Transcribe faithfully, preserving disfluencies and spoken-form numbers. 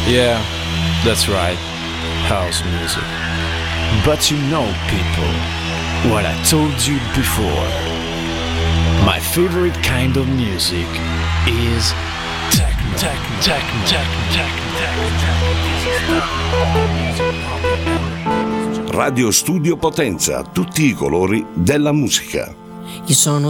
Yeah, that's right. House music. But you know, people, what I told you before. My favorite kind of music is techno, techno, techno, techno, techno. Radio Studio Potenza, tutti i colori della musica. Io sono